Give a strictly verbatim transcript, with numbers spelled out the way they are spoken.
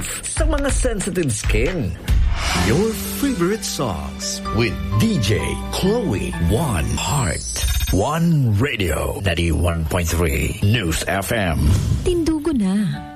sa mga sensitive skin. Your favorite songs with D J Chloe One Heart. One Radio ninety-one point three News F M. Tindugo na.